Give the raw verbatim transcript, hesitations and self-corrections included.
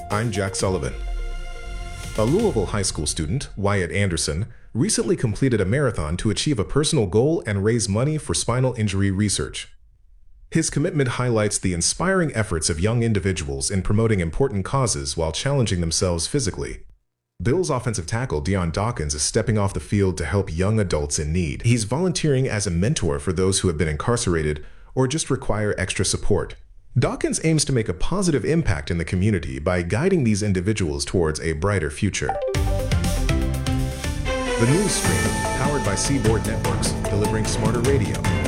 I'm Jack Sullivan. A Louisville high school student, Wyatt Anderson, recently completed a marathon to achieve a personal goal and raise money for spinal injury research. His commitment highlights the inspiring efforts of young individuals in promoting important causes while challenging themselves physically. Bills offensive tackle Dion Dawkins is stepping off the field to help young adults in need. He's volunteering as a mentor for those who have been incarcerated or just require extra support. Dawkins aims to make a positive impact in the community by guiding these individuals towards a brighter future. The News Stream, powered by Seaboard Networks, delivering smarter radio.